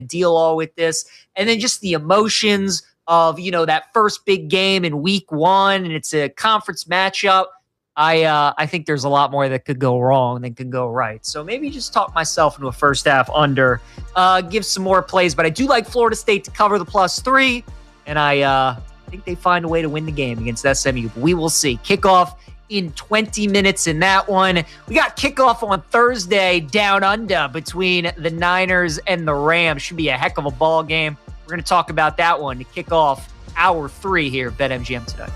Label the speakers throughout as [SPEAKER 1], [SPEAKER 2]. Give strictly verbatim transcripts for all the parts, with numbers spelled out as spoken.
[SPEAKER 1] deal all with this. And then just the emotions of, you know, that first big game in week one, and it's a conference matchup. I uh, I think there's a lot more that could go wrong than could go right. So maybe just talk myself into a first half under, uh, give some more plays. But I do like Florida State to cover the plus three, and I uh, think they find a way to win the game against S M U. We will see. Kickoff in twenty minutes in that one. We got kickoff on Thursday down under between the Niners and the Rams. Should be a heck of a ball game. We're going to talk about that one to kick off hour three here at BetMGM tonight.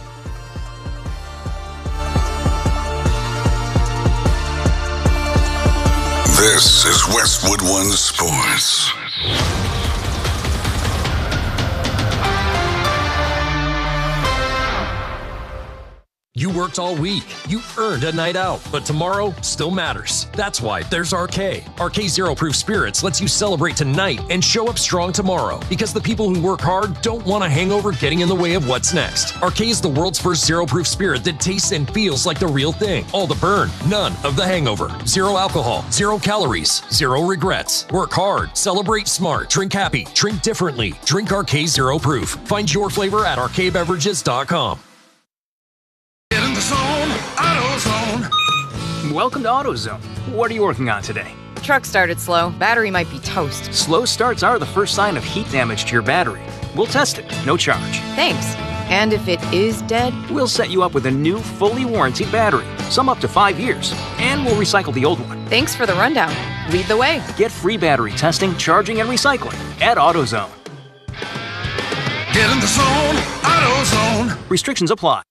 [SPEAKER 2] This is Westwood One Sports.
[SPEAKER 3] You worked all week. You earned a night out, but tomorrow still matters. That's why there's R K. R K Zero Proof Spirits lets you celebrate tonight and show up strong tomorrow, because the people who work hard don't want a hangover getting in the way of what's next. R K is the world's first zero proof spirit that tastes and feels like the real thing. All the burn, none of the hangover. Zero alcohol, zero calories, zero regrets. Work hard, celebrate smart, drink happy, drink differently. Drink R K Zero Proof. Find your flavor at R K beverages dot com.
[SPEAKER 4] Get in the zone, AutoZone.
[SPEAKER 5] Welcome to AutoZone. What are you working on today?
[SPEAKER 6] Truck started slow. Battery might be toast.
[SPEAKER 5] Slow starts are the first sign of heat damage to your battery. We'll test it, no charge.
[SPEAKER 6] Thanks. And if it is dead?
[SPEAKER 5] We'll set you up with a new, fully warranted battery, some up to five years, and we'll recycle the old one.
[SPEAKER 6] Thanks for the rundown. Lead the way.
[SPEAKER 5] Get free battery testing, charging, and recycling at AutoZone.
[SPEAKER 4] Get in the zone, AutoZone.
[SPEAKER 5] Restrictions apply.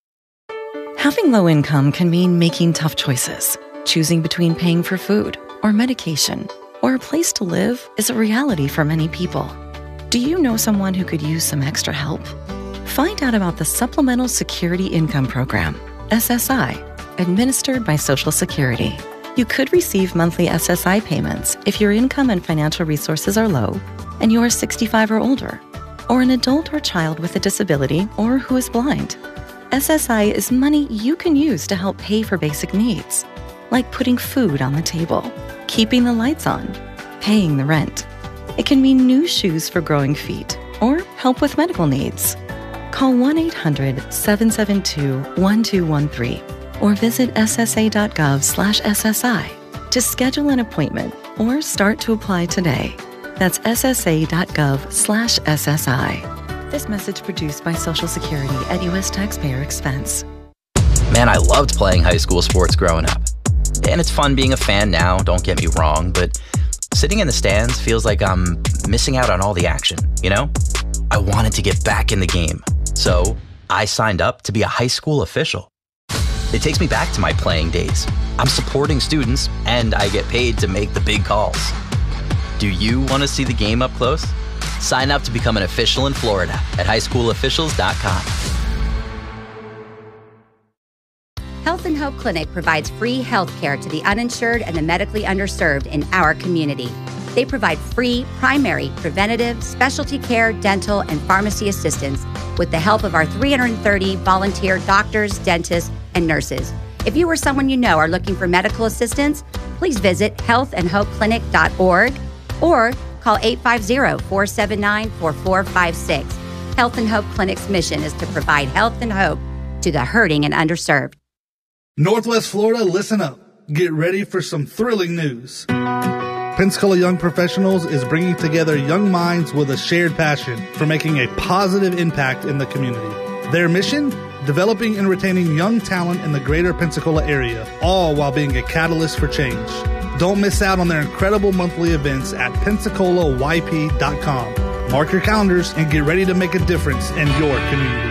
[SPEAKER 7] Having low income can mean making tough choices. Choosing between paying for food or medication or a place to live is a reality for many people. Do you know someone who could use some extra help? Find out about the Supplemental Security Income Program, S S I, administered by Social Security. You could receive monthly S S I payments if your income and financial resources are low and you are sixty-five or older, or an adult or child with a disability or who is blind. S S I is money you can use to help pay for basic needs, like putting food on the table, keeping the lights on, paying the rent. It can mean new shoes for growing feet or help with medical needs. Call one eight hundred, seven seven two, one two one three or visit S S A dot gov slash S S I to schedule an appointment or start to apply today. That's S S A dot gov slash S S I. This message produced by Social Security at U S taxpayer expense.
[SPEAKER 8] Man, I loved playing high school sports growing up. And it's fun being a fan now, don't get me wrong, but sitting in the stands feels like I'm missing out on all the action, you know? I wanted to get back in the game, so I signed up to be a high school official. It takes me back to my playing days. I'm supporting students, and I get paid to make the big calls. Do you want to see the game up close? Sign up to become an official in Florida at high school officials dot com.
[SPEAKER 9] Health and Hope Clinic provides free health care to the uninsured and the medically underserved in our community. They provide free, primary, preventative, specialty care, dental, and pharmacy assistance with the help of our three hundred thirty volunteer doctors, dentists, and nurses. If you or someone you know are looking for medical assistance, please visit health and hope clinic dot org or call eight five zero, four seven nine, four four five six. Health and Hope Clinic's mission is to provide health and hope to the hurting and underserved.
[SPEAKER 10] Northwest Florida, listen up. Get ready for some thrilling news. Pensacola Young Professionals is bringing together young minds with a shared passion for making a positive impact in the community. Their mission? Developing and retaining young talent in the greater Pensacola area, all while being a catalyst for change. Don't miss out on their incredible monthly events at pensacola y p dot com. Mark your calendars and get ready to make a difference in your community.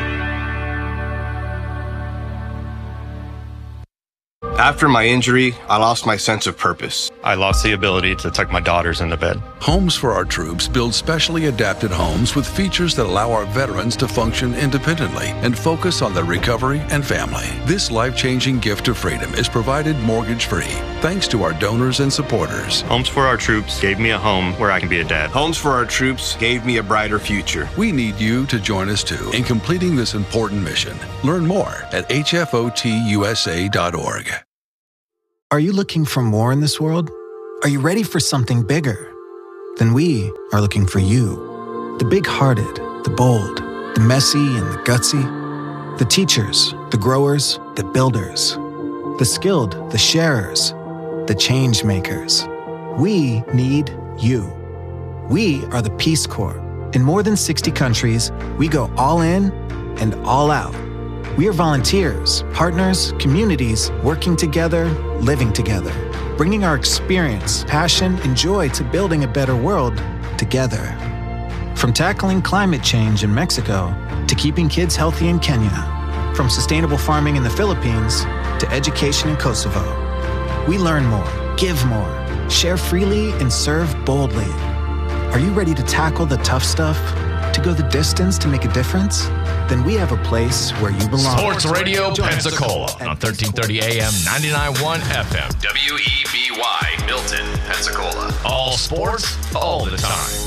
[SPEAKER 11] After my injury, I lost my sense of purpose.
[SPEAKER 12] I lost the ability to tuck my daughters into bed.
[SPEAKER 13] Homes for Our Troops build specially adapted homes with features that allow our veterans to function independently and focus on their recovery and family. This life-changing gift of freedom is provided mortgage-free thanks to our donors and supporters.
[SPEAKER 12] Homes for Our Troops gave me a home where I can be a dad.
[SPEAKER 11] Homes for Our Troops gave me a brighter future.
[SPEAKER 13] We need you to join us too in completing this important mission. Learn more at H F O T U S A dot org.
[SPEAKER 14] Are you looking for more in this world? Are you ready for something bigger? then we are looking for you. The big-hearted, the bold, the messy and the gutsy. The teachers, the growers, the builders. The skilled, the sharers, the change makers. We need you. We are the Peace Corps. In more than sixty countries, we go all in and all out. We are volunteers, partners, communities, working together, living together, bringing our experience, passion, and joy to building a better world together. From tackling climate change in Mexico to keeping kids healthy in Kenya, from sustainable farming in the Philippines to education in Kosovo. We learn more, give more, share freely, and serve boldly. Are you ready to tackle the tough stuff? To go the distance to make a difference? Then we have a place where you belong.
[SPEAKER 15] Sports Radio Pensacola on thirteen thirty A M, ninety-nine point one F M. W E B Y, Milton, Pensacola. All sports, all the time.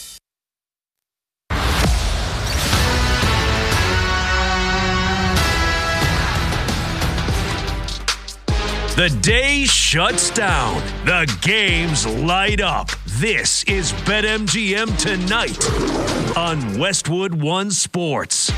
[SPEAKER 16] The day shuts down. The games light up. This is BetMGM Tonight on Westwood One Sports.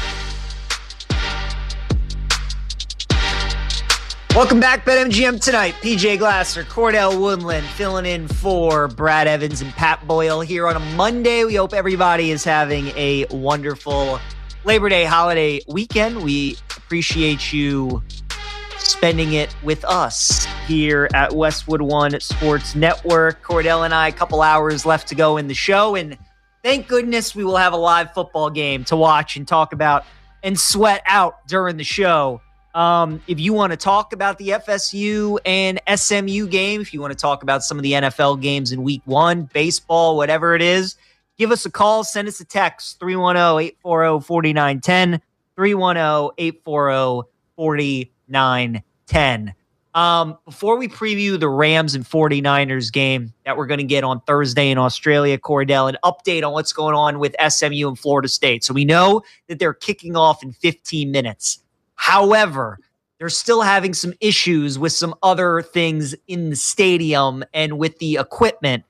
[SPEAKER 1] Welcome back, BetMGM Tonight. P J Glasser, Cordell Woodland filling in for Brad Evans and Pat Boyle here on a Monday. We hope everybody is having a wonderful Labor Day holiday weekend. We appreciate you spending it with us here at Westwood One Sports Network. Cordell and I, a couple hours left to go in the show, and thank goodness we will have a live football game to watch and talk about and sweat out during the show. Um, if you want to talk about the F S U and S M U game, if you want to talk about some of the N F L games in week one, baseball, whatever it is, give us a call, send us a text, three one zero, eight four zero, four nine one zero, three one zero, eight four zero, four nine one zero. Um, before we preview the Rams and forty-niners game that we're going to get on Thursday in Australia, Cordell, an update on what's going on with S M U and Florida State. So we know that they're kicking off in fifteen minutes. However, they're still having some issues with some other things in the stadium and with the equipment.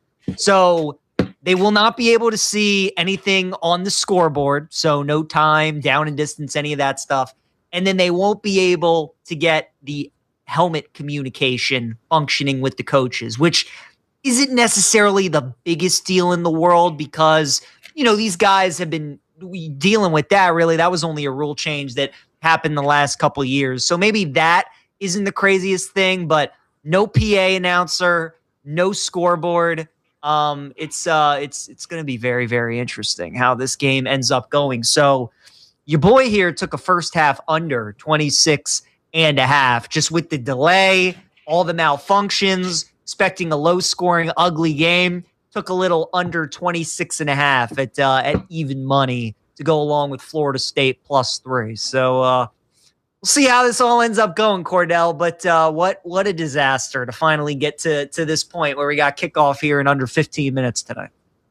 [SPEAKER 1] So they will not be able to see anything on the scoreboard. So no time, down and distance, any of that stuff. And then they won't be able to get the helmet communication functioning with the coaches, which isn't necessarily the biggest deal in the world because, you know, these guys have been dealing with that. Really, that was only a rule change that happened the last couple of years. So maybe that isn't the craziest thing, but no P A announcer, no scoreboard. Um, it's uh, it's it's going to be very, very interesting how this game ends up going. So your boy here took a first half under twenty-six and a half, just with the delay, all the malfunctions, expecting a low scoring, ugly game. Took a little under twenty-six and a half at, uh, at even money to go along with Florida State plus three. So uh, we'll see how this all ends up going, Cordell. But uh, what what a disaster to finally get to, to this point where we got kickoff here in under fifteen minutes today.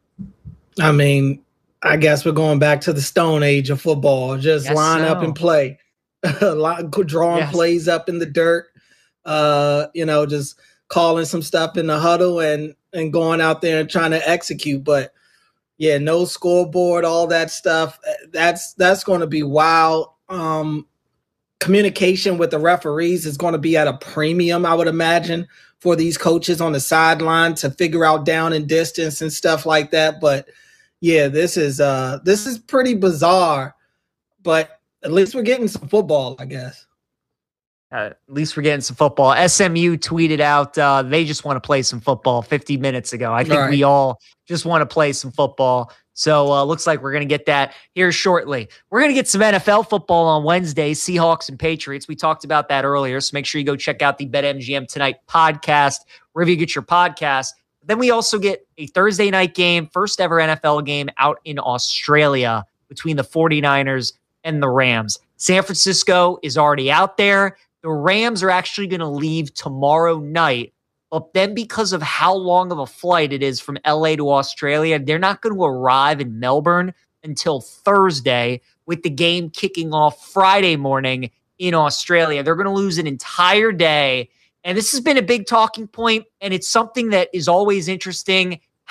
[SPEAKER 17] I mean, I guess we're going back to the Stone Age of football. Just
[SPEAKER 1] Guess
[SPEAKER 17] line
[SPEAKER 1] so.
[SPEAKER 17] up and play. A lot drawing
[SPEAKER 1] Yes.
[SPEAKER 17] plays up in the dirt. Uh, you know, just calling some stuff in the huddle and and going out there and trying to execute. But yeah, no scoreboard, all that stuff. That's that's going to be wild. Um, communication with the referees is going to be at a premium, I would imagine, for these coaches on the sideline to figure out down and distance and stuff like that. But yeah, this is uh, this is pretty bizarre. But at least we're getting some football, I guess.
[SPEAKER 1] Uh, at least we're getting some football. S M U tweeted out uh, they just want to play some football fifty minutes ago. I think
[SPEAKER 17] Right.
[SPEAKER 1] we all just want to play some football. So uh, looks like we're going to get that here shortly. We're going to get some N F L football on Wednesday, Seahawks and Patriots. We talked about that earlier, so make sure you go check out the BetMGM Tonight podcast, wherever you get your podcast. Then we also get a Thursday night game, first ever N F L game out in Australia between the forty-niners and the Rams. San Francisco is already out there. The Rams are actually going to leave tomorrow night. But then because of how long of a flight it is from L A to Australia, they're not going to arrive in Melbourne until Thursday, with the game kicking off Friday morning in Australia. They're going to lose an entire day. And this has been a big talking point, and it's something that is always interesting.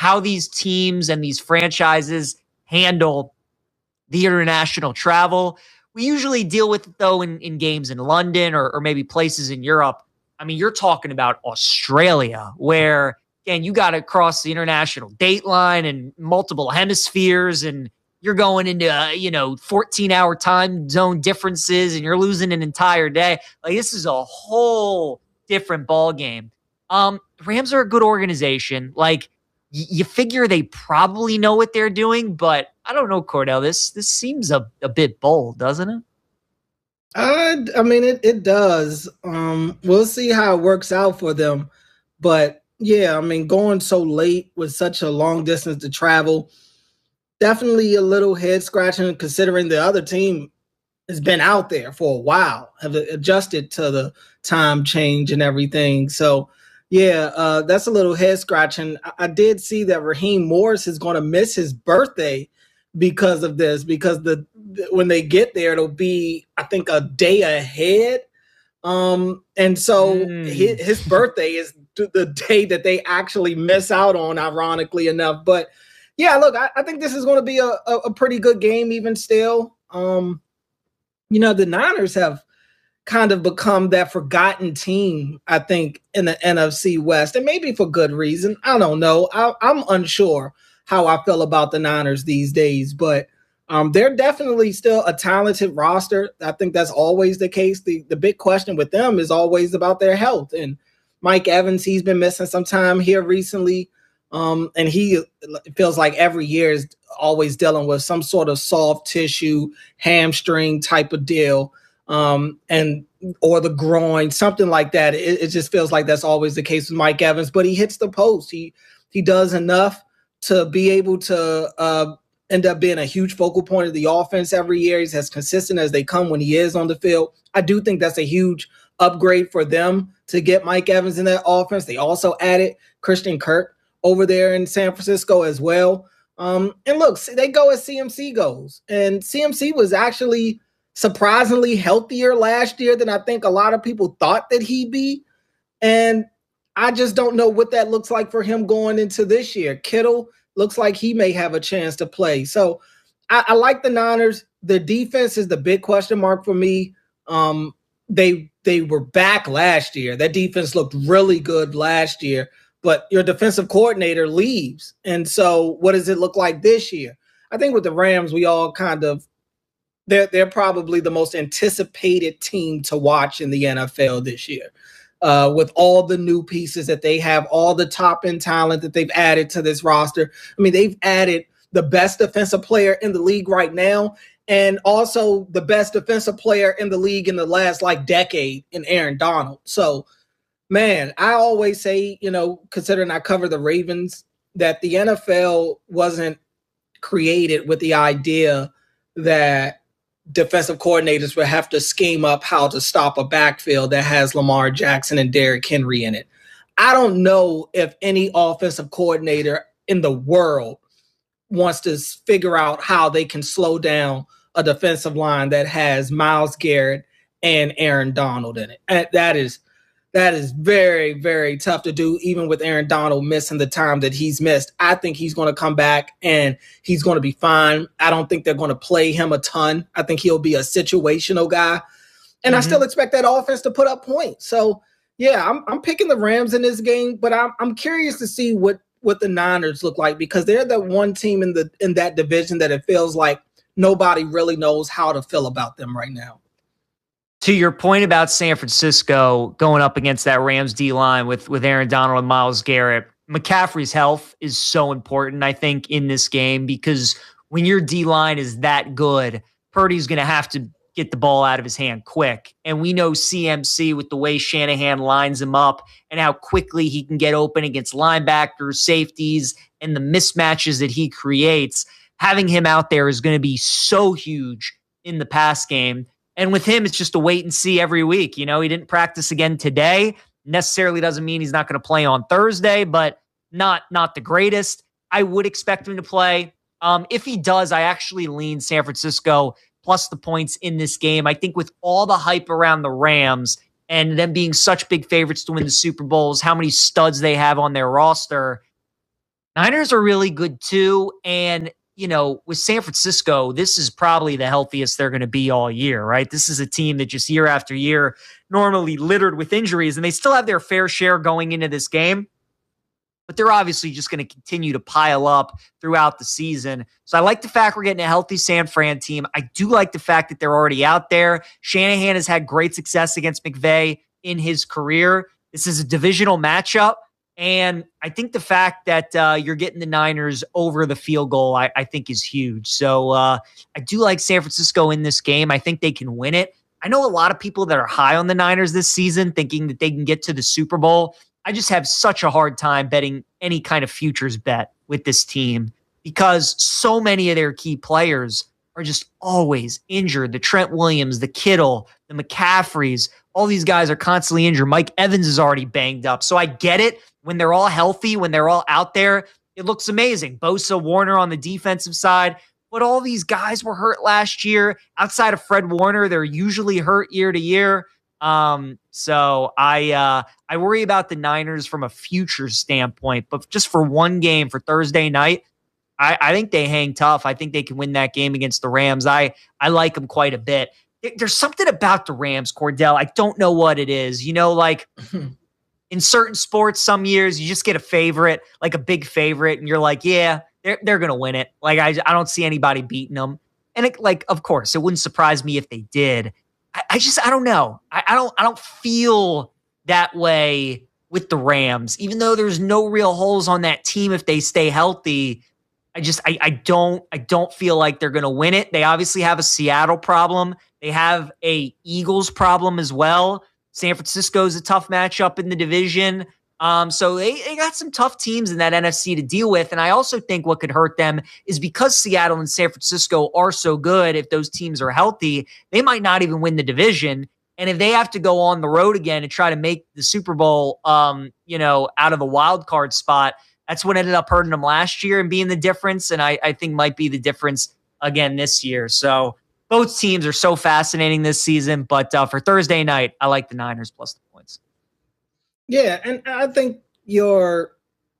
[SPEAKER 1] how these teams and these franchises handle the international travel. We usually deal with it, though, in, in games in London or, or maybe places in Europe. I mean, you're talking about Australia, where, again, you got to cross the international date line and multiple hemispheres, and you're going into, uh, you know, fourteen-hour time zone differences, and you're losing an entire day. Like, this is a whole different ball game. Um, Rams are a good organization. Like, y- you figure they probably know what they're doing, but I don't know, Cordell. This this seems a, a bit bold, doesn't it?
[SPEAKER 17] Uh, I mean, it, it does. Um, we'll see how it works out for them. But, yeah, I mean, going so late with such a long distance to travel, definitely a little head-scratching considering the other team has been out there for a while, have adjusted to the time change and everything. So, yeah, uh, that's a little head-scratching. I, I did see that Raheem Morris is going to miss his birthday because of this, because the when they get there, it'll be, I think, a day ahead. Um, and so mm. his, his birthday is the day that they actually miss out on, ironically enough. But, yeah, look, I, I think this is going to be a, a, a pretty good game even still. Um, you know, the Niners have kind of become that forgotten team, I think, in the N F C West, and maybe for good reason. I don't know. I, I'm unsure how I feel about the Niners these days, but um, they're definitely still a talented roster. I think that's always the case. The, the big question with them is always about their health. And Mike Evans, he's been missing some time here recently. Um, and he feels like every year is always dealing with some sort of soft tissue, hamstring type of deal, um, and or the groin, something like that. It, it just feels like that's always the case with Mike Evans. But he hits the post. He he does enough to be able to uh, end up being a huge focal point of the offense every year. He's as consistent as they come when he is on the field. I do think that's a huge upgrade for them to get Mike Evans in that offense. They also added Christian Kirk over there in San Francisco as well. Um, and look, they go as C M C goes. And C M C was actually surprisingly healthier last year than I think a lot of people thought that he'd be. And I just don't know what that looks like for him going into this year. Kittle looks like he may have a chance to play. So I, I like the Niners. The defense is the big question mark for me. Um, they they were back last year. That defense looked really good last year. But your defensive coordinator leaves. And so what does it look like this year? I think with the Rams, we all kind of, they're, they're probably the most anticipated team to watch in the N F L this year. Uh, with all the new pieces that they have, all the top-end talent that they've added to this roster. I mean, they've added the best defensive player in the league right now and also the best defensive player in the league in the last, like, decade in Aaron Donald. So, man, I always say, you know, considering I cover the Ravens, that the N F L wasn't created with the idea that defensive coordinators would have to scheme up how to stop a backfield that has Lamar Jackson and Derrick Henry in it. I don't know if any offensive coordinator in the world wants to figure out how they can slow down a defensive line that has Myles Garrett and Aaron Donald in it. And that is That is very, very tough to do, even with Aaron Donald missing the time that he's missed. I think he's going to come back and he's going to be fine. I don't think they're going to play him a ton. I think he'll be a situational guy. And mm-hmm. I still expect that offense to put up points. So, yeah, I'm I'm picking the Rams in this game, but I'm I'm curious to see what, what the Niners look like because they're the one team in the in that division that it feels like nobody really knows how to feel about them right now.
[SPEAKER 1] To your point about San Francisco going up against that Rams D-line with, with Aaron Donald and Myles Garrett, McCaffrey's health is so important, I think, in this game because when your D-line is that good, Purdy's going to have to get the ball out of his hand quick. And we know C M C with the way Shanahan lines him up and how quickly he can get open against linebackers, safeties, and the mismatches that he creates. Having him out there is going to be so huge in the pass game. And with him, it's just a wait and see every week. You know, he didn't practice again today. Necessarily doesn't mean he's not going to play on Thursday, but not, not the greatest. I would expect him to play. Um, if he does, I actually lean San Francisco plus the points in this game. I think with all the hype around the Rams and them being such big favorites to win the Super Bowls, how many studs they have on their roster, Niners are really good too. And, you know, with San Francisco, this is probably the healthiest they're going to be all year, right? This is a team that just year after year normally littered with injuries, and they still have their fair share going into this game. But they're obviously just going to continue to pile up throughout the season. So I like the fact we're getting a healthy San Fran team. I do like the fact that they're already out there. Shanahan has had great success against McVay in his career. This is a divisional matchup. And I think the fact that uh, you're getting the Niners over the field goal, I, I think is huge. So uh, I do like San Francisco in this game. I think they can win it. I know a lot of people that are high on the Niners this season thinking that they can get to the Super Bowl. I just have such a hard time betting any kind of futures bet with this team because so many of their key players are just always injured. The Trent Williams, the Kittle, the McCaffreys, all these guys are constantly injured. Mike Evans is already banged up. So I get it. When they're all healthy, when they're all out there, it looks amazing. Bosa, Warner on the defensive side. But all these guys were hurt last year. Outside of Fred Warner, they're usually hurt year to year. Um, so I uh, I worry about the Niners from a futures standpoint, but just for one game for Thursday night, I, I think they hang tough. I think they can win that game against the Rams. I I like them quite a bit. There's something about the Rams, Cordell. I don't know what it is. You know, like in certain sports, some years you just get a favorite, like a big favorite, and you're like, yeah, they're they're gonna win it. Like I I don't see anybody beating them. And it, like, of course, it wouldn't surprise me if they did. I just, I don't know. I, I don't, I don't feel that way with the Rams, even though there's no real holes on that team. If they stay healthy, I just, I, I don't, I don't feel like they're going to win it. They obviously have a Seattle problem. They have a Eagles problem as well. San Francisco is a tough matchup in the division. Um, so they, they got some tough teams in that N F C to deal with. And I also think what could hurt them is because Seattle and San Francisco are so good, if those teams are healthy, they might not even win the division. And if they have to go on the road again and try to make the Super Bowl, um, you know, out of a wild card spot, that's what ended up hurting them last year and being the difference. And I, I think might be the difference again this year. So both teams are so fascinating this season. But uh, for Thursday night, I like the Niners plus the points.
[SPEAKER 17] Yeah, and I think your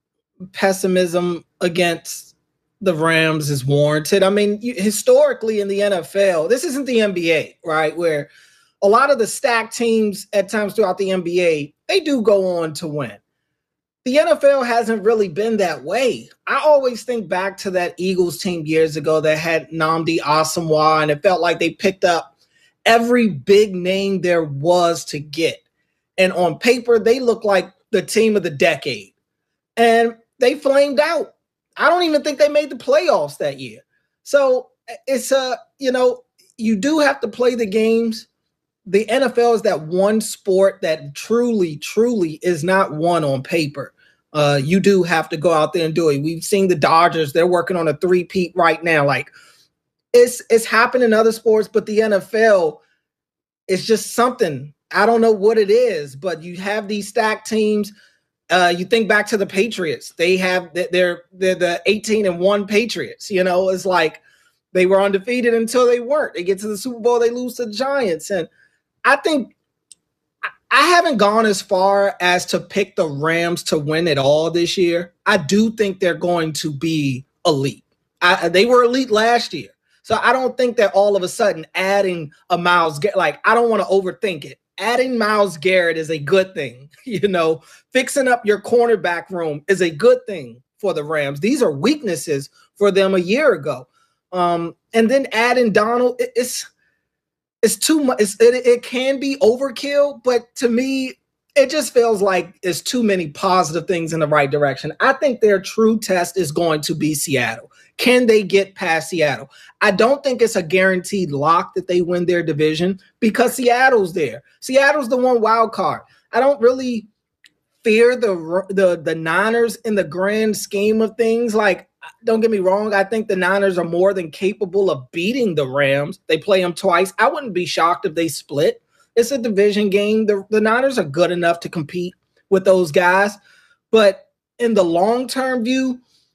[SPEAKER 17] pessimism against the Rams is warranted. I mean, you, historically in the N F L, this isn't the N B A, right, where a lot of the stacked teams at times throughout the N B A, they do go on to win. The N F L hasn't really been that way. I always think back to that Eagles team years ago that had Nnamdi Asomugha, and it felt like they picked up every big name there was to get. And on paper, they look like the team of the decade. And they flamed out. I don't even think they made the playoffs that year. So it's a, you know, you do have to play the games. The N F L is that one sport that truly, truly is not one on paper. Uh, you do have to go out there and do it. We've seen the Dodgers. They're working on a three-peat right now. Like, it's, it's happened in other sports, but the N F L is just something. I don't know what it is, but you have these stacked teams. Uh, you think back to the Patriots. They have they're they're the eighteen and one Patriots. You know, it's like they were undefeated until they weren't. They get to the Super Bowl, they lose to the Giants. And I think I haven't gone as far as to pick the Rams to win it all this year. I do think they're going to be elite. I, they were elite last year. So I don't think that all of a sudden adding a Myles Garrett, like I don't want to overthink it. Adding Myles Garrett is a good thing. You know, fixing up your cornerback room is a good thing for the Rams. These are weaknesses for them a year ago. Um, and then adding Donald, it, it's it's too much. It's, it, it can be overkill, but to me, it just feels like it's too many positive things in the right direction. I think their true test is going to be Seattle. Can they get past Seattle? I don't think it's a guaranteed lock that they win their division because Seattle's there. Seattle's the one wild card. I don't really fear the, the, the Niners in the grand scheme of things. Like, don't get me wrong. I think the Niners are more than capable of beating the Rams. They play them twice. I wouldn't be shocked if they split. It's a division game. The, the Niners are good enough to compete with those guys. But in the long-term view,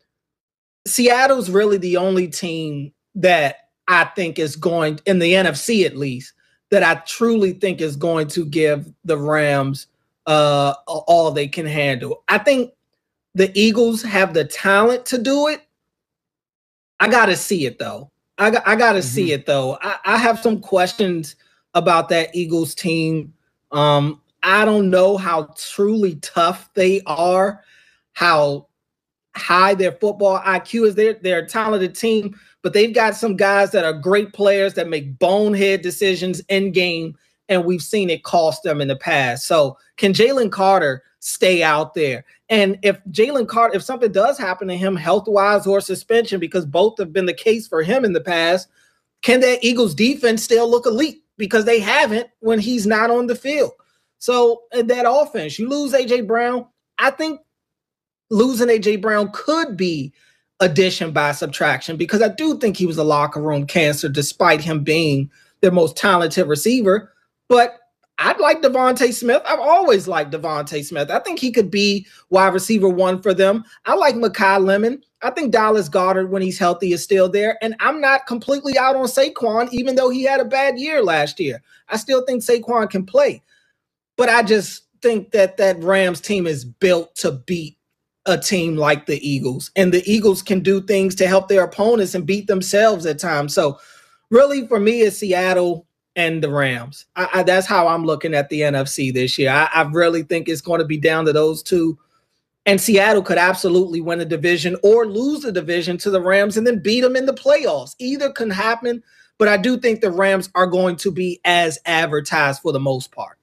[SPEAKER 17] Seattle's really the only team that I think is going, in the N F C at least, that I truly think is going to give the Rams uh, all they can handle. I think the Eagles have the talent to do it. I got to see it, though. I got, I got to mm-hmm. see it, though. I, I have some questions about that Eagles team. Um, I don't know how truly tough they are, how high their football I Q is. They're, they're a talented team, but they've got some guys that are great players that make bonehead decisions in game, and we've seen it cost them in the past. So can Jalen Carter stay out there? And if Jalen Carter, if something does happen to him health-wise or suspension, because both have been the case for him in the past, can that Eagles defense still look elite? Because they haven't when he's not on the field. So in that offense, you lose A J Brown. I think losing A J Brown could be addition by subtraction, because I do think he was a locker room cancer despite him being their most talented receiver. But I'd like Devontae Smith. I've always liked Devontae Smith. I think he could be wide receiver one for them. I like Mekhi Lemon. I think Dallas Goedert, when he's healthy, is still there. And I'm not completely out on Saquon, even though he had a bad year last year. I still think Saquon can play. But I just think that that Rams team is built to beat a team like the Eagles. And the Eagles can do things to help their opponents and beat themselves at times. So really, for me, it's Seattle and the Rams. I, I, that's how I'm looking at the N F C this year. I, I really think it's going to be down to those two. And Seattle could absolutely win the division or lose the division to the Rams and then beat them in the playoffs. Either can happen, but I do think the Rams are going to be as advertised for the most part.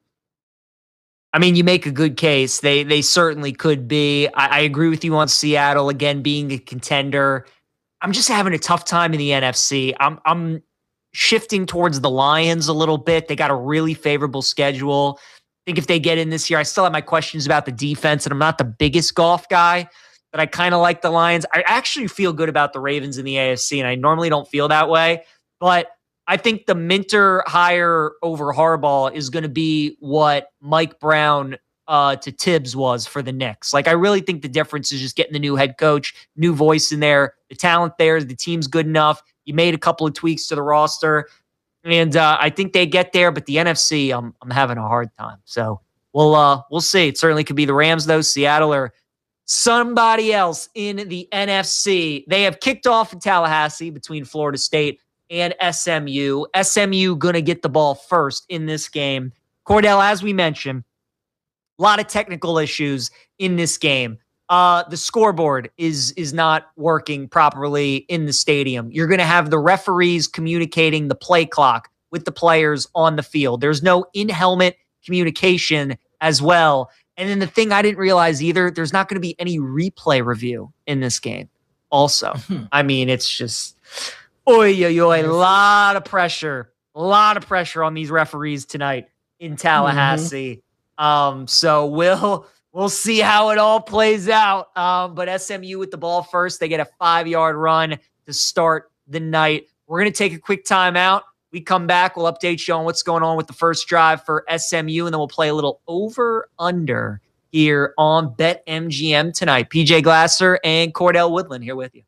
[SPEAKER 1] I mean, you make a good case. They they certainly could be. I, I agree with you on Seattle, again, being a contender. I'm just having a tough time in the N F C. I'm I'm shifting towards the Lions a little bit. They got a really favorable schedule. I think if they get in this year, I still have my questions about the defense, and I'm not the biggest golf guy, but I kind of like the Lions. I actually feel good about the Ravens in the A F C, and I normally don't feel that way, but I think the Minter hire over Harbaugh is going to be what Mike Brown uh, to Tibbs was for the Knicks. Like, I really think the difference is just getting the new head coach, new voice in there, the talent there, the team's good enough. You made a couple of tweaks to the roster, and uh, I think they get there. But the N F C, I'm I'm having a hard time. So we'll uh, we'll see. It certainly could be the Rams, though, Seattle, or somebody else in the N F C. They have kicked off in Tallahassee between Florida State and S M U. S M U going to get the ball first in this game. Cordell, as we mentioned, a lot of technical issues in this game. Uh, the scoreboard is is not working properly in the stadium. You're going to have the referees communicating the play clock with the players on the field. There's no in-helmet communication as well. And then the thing I didn't realize either, there's not going to be any replay review in this game also. I mean, it's just, oy, oy, oy, a lot of pressure, a lot of pressure on these referees tonight in Tallahassee. Mm-hmm. Um, so we'll... We'll see how it all plays out. Um, but S M U with the ball first. They get a five-yard run to start the night. We're going to take a quick timeout. We come back. We'll update you on what's going on with the first drive for S M U, and then we'll play a little over-under here on BetMGM tonight. P J Glasser and Cordell Woodland here with you.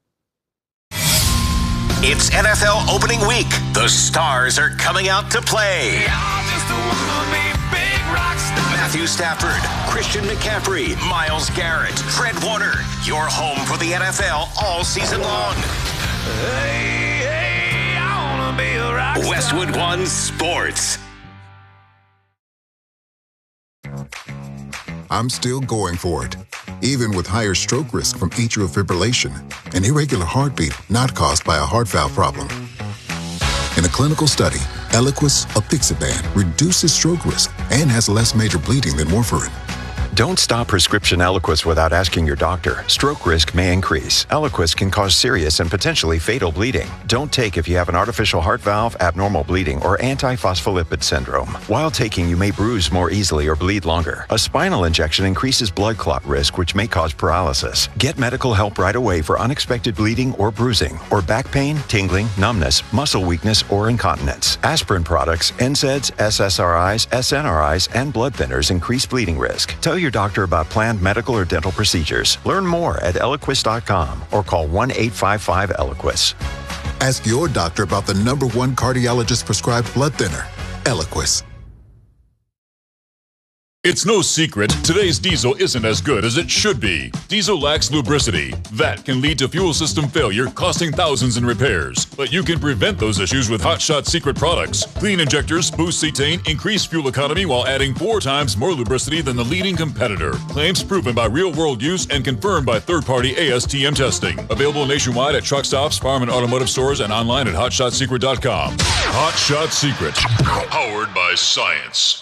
[SPEAKER 18] It's N F L opening week. The stars are coming out to play. Matthew Stafford, Christian McCaffrey, Myles Garrett, Fred Warner. Your home for the N F L all season long. Hey, hey, I wanna be a rock star. Westwood One Sports.
[SPEAKER 19] I'm still going for it, even with higher stroke risk from atrial fibrillation, an irregular heartbeat not caused by a heart valve problem. In a clinical study, Eliquis apixaban reduces stroke risk and has less major bleeding than warfarin.
[SPEAKER 20] Don't stop prescription Eliquis without asking your doctor. Stroke risk may increase. Eliquis can cause serious and potentially fatal bleeding. Don't take if you have an artificial heart valve, abnormal bleeding, or antiphospholipid syndrome. While taking, you may bruise more easily or bleed longer. A spinal injection increases blood clot risk, which may cause paralysis. Get medical help right away for unexpected bleeding or bruising, or back pain, tingling, numbness, muscle weakness, or incontinence. Aspirin products, N SAIDs, S S R Is, S N R Is, and blood thinners increase bleeding risk. Tell your your doctor about planned medical or dental procedures. Learn more at Eliquis dot com or call one eight five five Eliquis.
[SPEAKER 19] Ask your doctor about the number one cardiologist prescribed blood thinner, Eliquis.
[SPEAKER 21] It's no secret, today's diesel isn't as good as it should be. Diesel lacks lubricity. That can lead to fuel system failure, costing thousands in repairs. But you can prevent those issues with Hot Shot Secret products. Clean injectors, boost cetane, increase fuel economy while adding four times more lubricity than the leading competitor. Claims proven by real-world use and confirmed by third-party A S T M testing. Available nationwide at truck stops, farm and automotive stores, and online at hot shot secret dot com. Hot Shot Secret, powered by science.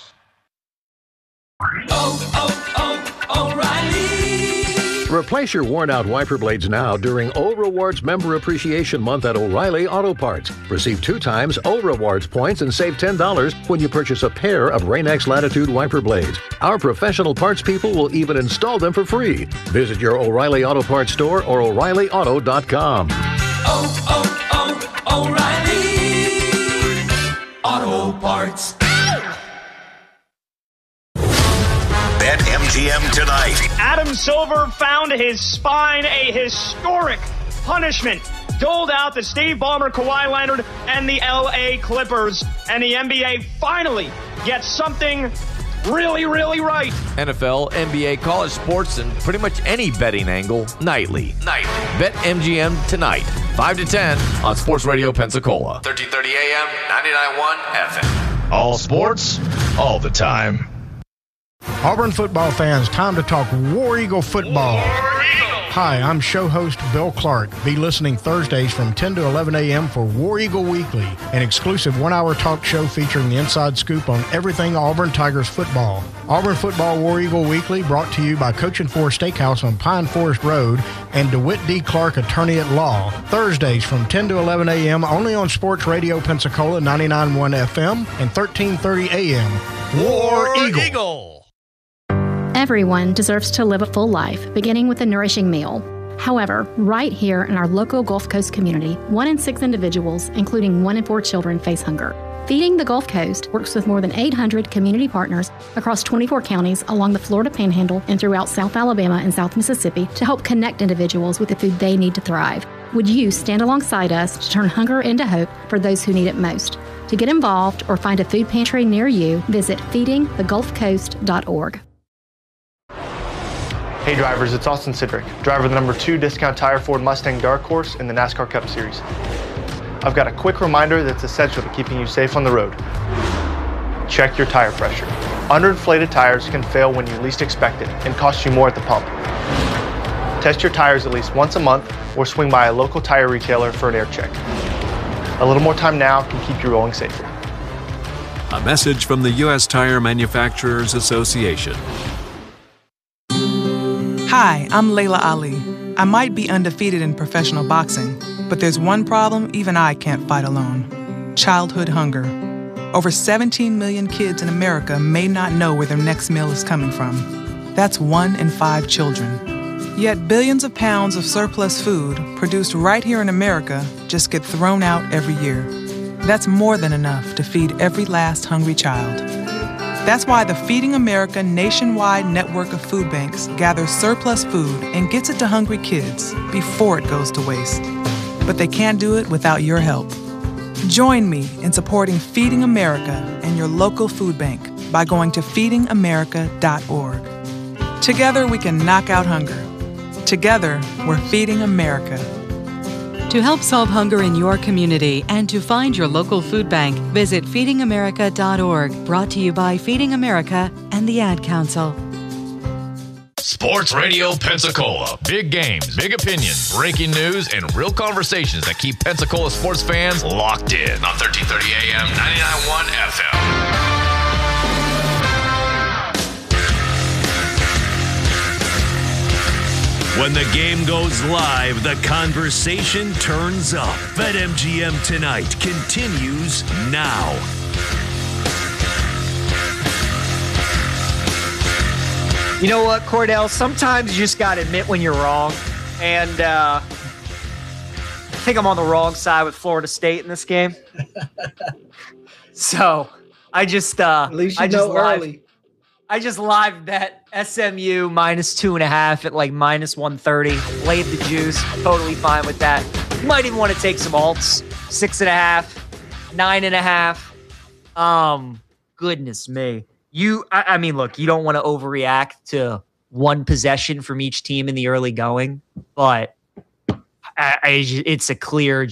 [SPEAKER 4] Oh, oh, oh, O'Reilly.
[SPEAKER 22] Replace your worn-out wiper blades now during O Rewards Member Appreciation Month at O'Reilly Auto Parts. Receive two times O Rewards points and save ten dollars when you purchase a pair of Rain-X Latitude wiper blades. Our professional parts people will even install them for free. Visit your O'Reilly Auto Parts store or O'Reilly Auto dot com.
[SPEAKER 4] Oh, oh, oh, O'Reilly Auto Parts.
[SPEAKER 18] BetMGM tonight.
[SPEAKER 23] Adam Silver found his spine, a historic punishment doled out to Steve Ballmer, Kawhi Leonard, and the L A Clippers. And the N B A finally gets something really, really right.
[SPEAKER 15] N F L, N B A, college sports, and pretty much any betting angle nightly. Nightly. BetMGM tonight, five to ten on Sports Radio Pensacola. thirteen thirty A M, ninety-nine point one F M.
[SPEAKER 16] All sports, all the time.
[SPEAKER 24] Auburn football fans, time to talk War Eagle football. War Eagle. Hi, I'm show host Bill Clark. Be listening Thursdays from ten to eleven a m for War Eagle Weekly, an exclusive one-hour talk show featuring the inside scoop on everything Auburn Tigers football. Auburn Football War Eagle Weekly brought to you by Coach and Four Steakhouse on Pine Forest Road and DeWitt D. Clark, attorney at law. Thursdays from ten to eleven a m only on Sports Radio Pensacola ninety-nine point one F M and thirteen thirty a m War, War Eagle. Eagle.
[SPEAKER 25] Everyone deserves to live a full life, beginning with a nourishing meal. However, right here in our local Gulf Coast community, one in six individuals, including one in four children, face hunger. Feeding the Gulf Coast works with more than eight hundred community partners across twenty-four counties along the Florida Panhandle and throughout South Alabama and South Mississippi to help connect individuals with the food they need to thrive. Would you stand alongside us to turn hunger into hope for those who need it most? To get involved or find a food pantry near you, visit feeding the gulf coast dot org.
[SPEAKER 26] Hey drivers, it's Austin Sidrick, driver of the number two Discount Tire Ford Mustang Dark Horse in the NASCAR Cup Series. I've got a quick reminder that's essential to keeping you safe on the road. Check your tire pressure. Underinflated tires can fail when you least expect it and cost you more at the pump. Test your tires at least once a month or swing by a local tire retailer for an air check. A little more time now can keep you rolling safer.
[SPEAKER 27] A message from the U S Tire Manufacturers Association.
[SPEAKER 28] Hi, I'm Layla Ali. I might be undefeated in professional boxing, but there's one problem even I can't fight alone: childhood hunger. Over seventeen million kids in America may not know where their next meal is coming from. That's one in five children. Yet billions of pounds of surplus food produced right here in America just get thrown out every year. That's more than enough to feed every last hungry child. That's why the Feeding America nationwide network of food banks gathers surplus food and gets it to hungry kids before it goes to waste. But they can't do it without your help. Join me in supporting Feeding America and your local food bank by going to feeding america dot org. Together we can knock out hunger. Together, we're Feeding America.
[SPEAKER 29] To help solve hunger in your community and to find your local food bank, visit feeding america dot org. Brought to you by Feeding America and the Ad Council.
[SPEAKER 15] Sports Radio Pensacola. Big games, big opinions, breaking news, and real conversations that keep Pensacola sports fans locked in on thirteen thirty A M, ninety-nine point one F M.
[SPEAKER 16] When the game goes live, the conversation turns up. BetMGM Tonight continues now.
[SPEAKER 1] You know what, Cordell? Sometimes you just got to admit when you're wrong. And uh, I think I'm on the wrong side with Florida State in this game. So I just uh,
[SPEAKER 17] At least you
[SPEAKER 1] I just
[SPEAKER 17] know
[SPEAKER 1] live,
[SPEAKER 17] early.
[SPEAKER 1] I just live bet S M U minus two and a half at like minus one thirty. Laid the juice. Totally fine with that. You might even want to take some alts. Six and a half, nine and a half. Um, goodness me. You, I, I mean, look, you don't want to overreact to one possession from each team in the early going, but I, I, it's a clear